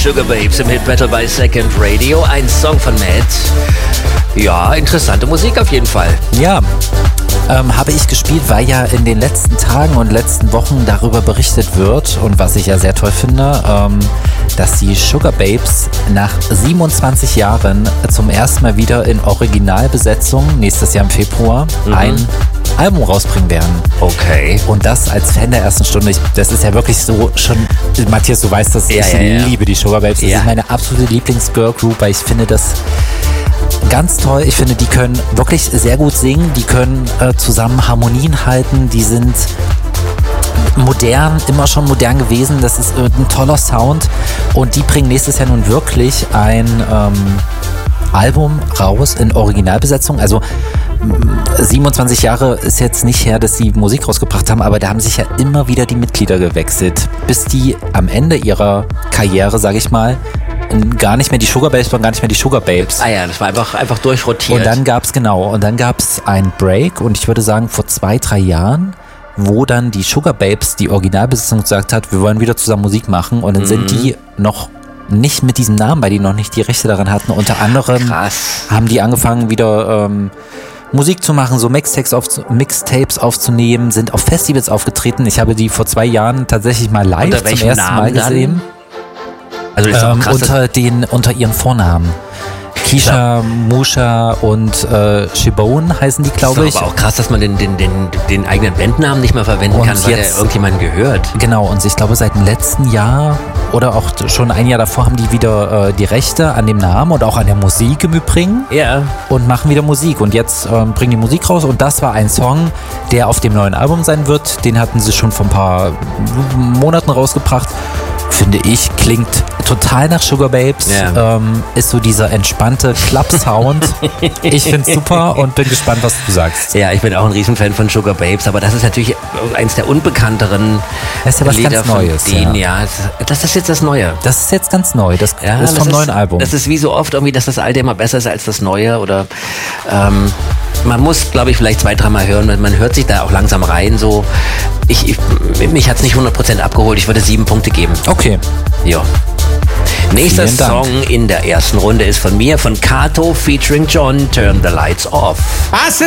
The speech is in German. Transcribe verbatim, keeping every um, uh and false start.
Sugar Babes im Hit Battle bei Second Radio. Ein Song von Matt. Ja, interessante Musik auf jeden Fall. Ja, ähm, habe ich gespielt, weil ja in den letzten Tagen und letzten Wochen darüber berichtet wird und was ich ja sehr toll finde, ähm, dass die Sugar Babes nach siebenundzwanzig Jahren zum ersten Mal wieder in Originalbesetzung, nächstes Jahr im Februar, mhm. ein Album rausbringen werden. Okay. Und das als Fan der ersten Stunde, ich, das ist ja wirklich so schon, Matthias, du weißt das, ja, ich ja, ja. liebe die Sugar Babes, das ja. ist meine absolute Lieblings-Girl-Group, weil ich finde das ganz toll. Ich finde, die können wirklich sehr gut singen, die können äh, zusammen Harmonien halten, die sind modern, immer schon modern gewesen, das ist äh, ein toller Sound und die bringen nächstes Jahr nun wirklich ein ähm, Album raus in Originalbesetzung, also siebenundzwanzig Jahre ist jetzt nicht her, dass sie Musik rausgebracht haben, aber da haben sich ja immer wieder die Mitglieder gewechselt, bis die am Ende ihrer Karriere, sage ich mal, gar nicht mehr die Sugar Babes waren, gar nicht mehr die Sugar Babes. Ah ja, das war einfach, einfach durchrotiert. Und dann gab es, genau, und dann gab es einen Break und ich würde sagen vor zwei, drei Jahren, wo dann die Sugar Babes, die Originalbesetzung gesagt hat, wir wollen wieder zusammen Musik machen und dann mhm. sind die noch nicht mit diesem Namen, weil die noch nicht die Rechte daran hatten. Unter anderem Krass. haben die angefangen wieder ähm, Musik zu machen, so Mixtapes, auf, Mixtapes aufzunehmen, sind auf Festivals aufgetreten. Ich habe die vor zwei Jahren tatsächlich mal live zum ersten Namen Mal gesehen. Also das ist ähm, krass, unter, den, unter ihren Vornamen. Keisha, ja. Musha und äh, Shibone heißen die, glaube ich. Aber auch krass, dass man den, den, den, den eigenen Bandnamen nicht mehr verwenden und kann, weil der irgendjemanden gehört. Genau, und ich glaube seit dem letzten Jahr oder auch schon ein Jahr davor haben die wieder äh, die Rechte an dem Namen und auch an der Musik im Übrigen. Ja. Und machen wieder Musik. Und jetzt ähm, bringen die Musik raus und das war ein Song, der auf dem neuen Album sein wird. Den hatten sie schon vor ein paar Monaten rausgebracht. Finde ich, klingt total nach Sugar Babes. Ja. Ähm, ist so dieser entspannte Club-Sound. Ich finde es super und bin gespannt, was du sagst. Ja, ich bin auch ein Riesenfan von Sugar Babes, aber das ist natürlich eins der unbekannteren Das ist ja was Lieder ganz Neues. von denen, ja. ja. Das ist jetzt das Neue. Das ist jetzt ganz neu. Das ja, ist vom das neuen ist, Album. Das ist wie so oft irgendwie, dass das Alte immer besser ist als das Neue oder ähm, man muss, glaube ich, vielleicht zwei, dreimal hören, weil man hört sich da auch langsam rein. So, ich, ich, mich hat es nicht hundert Prozent abgeholt. Ich würde sieben Punkte geben. Okay. Ja. Nächster Song in der ersten Runde ist von mir, von Kato featuring John, Turn the Lights Off.